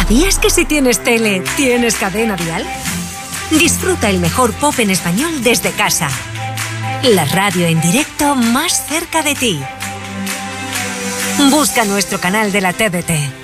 ¿Sabías que si tienes tele, tienes Cadena Dial? Disfruta el mejor pop en español desde casa. La radio en directo más cerca de ti. Busca nuestro canal de la TDT.